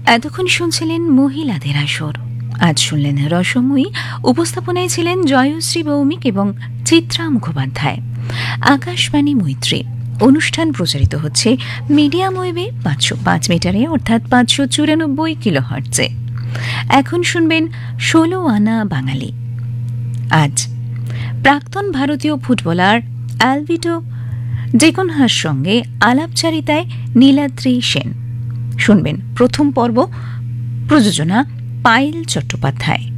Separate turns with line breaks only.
এতক্ষণ শুনছিলেন মহিলাদের আসর। আজ শুনলেন রসময়ী। উপস্থাপনায় ছিলেন জয়শ্রী ভৌমিক এবং চিত্রা মুখোপাধ্যায়। আকাশবাণী মৈত্রী অনুষ্ঠান প্রচারিত হচ্ছে মিডিয়াম ওয়েভে 505 মিটারে, অর্থাৎ 594 কিলোহার্টজে। এখন শুনবেন 16 আনা বাঙালি। আজ প্রাক্তন ভারতীয় ফুটবলার অ্যালভিটো ডেকনহার সঙ্গে আলাপচারিতায় নীলাদ্রি সেন। শুনবেন প্রথম পর্ব, প্রযোজনা পায়েল চট্টোপাধ্যায়।